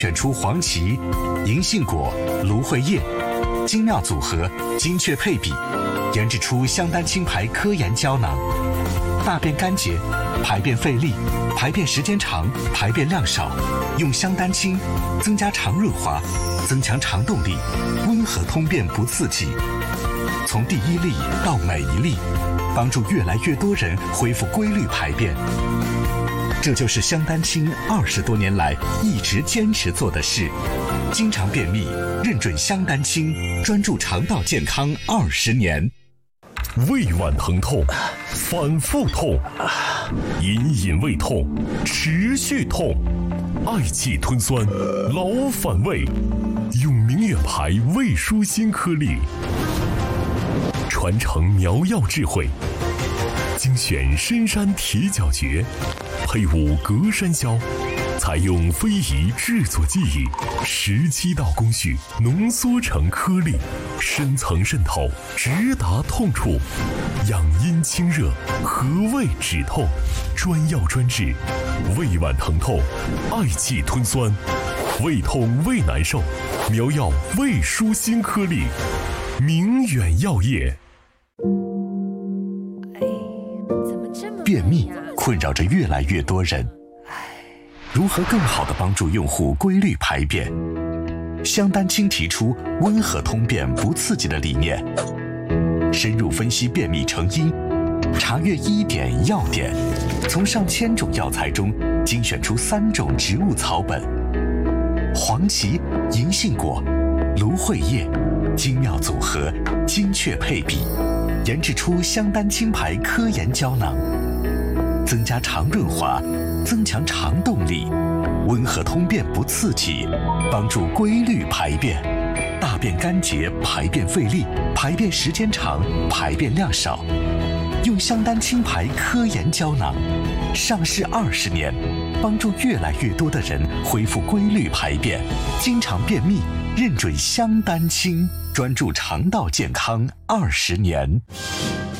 选出黄芪、银杏果、芦荟叶，精妙组合，精确配比，研制出香丹青牌科研胶囊，大便干结，排便费力，排便时间长，排便量少。用香丹青增加肠润滑，增强肠动力，温和通便不刺激。从第一粒到每一粒，帮助越来越多人恢复规律排便。这就是香丹青20多年来一直坚持做的事。经常便秘，认准香丹青，专注肠道健康20年。 胃脘疼痛，反复痛，隐隐胃痛，持续痛，嗳气吞酸，老反胃，用明远牌胃舒心颗粒，传承苗药智慧，精选深山铁角蕨，配伍隔山椒，采用非遗制作技艺，17道工序浓缩成颗粒，深层渗透，直达痛处，养阴清热，和胃止痛，专药专治，胃脘疼痛，嗳气吞酸，胃痛胃难受，苗药胃舒心颗粒，明远药业。 便秘困扰着越来越多人，如何更好地帮助用户规律排便？香丹青提出温和通便不刺激的理念，深入分析便秘成因，查阅医典药典，从上千种药材中精选出3种植物草本，黄芪、银杏果、芦荟叶，精妙组合，精确配比，研制出香丹青牌科研胶囊，增加肠润滑，增强肠动力，温和通便不刺激，帮助规律排便。大便干结，排便费力，排便时间长，排便量少。用香丹青牌科研胶囊，上市20年，帮助越来越多的人恢复规律排便。经常便秘，认准香丹青，专注肠道健康20年。